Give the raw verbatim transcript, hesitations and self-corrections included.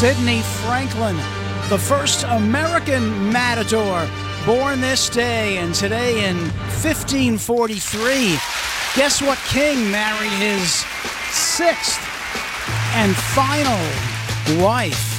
Sidney Franklin, the first American matador, born this day, and today in fifteen forty-three, guess what king married his sixth and final wife?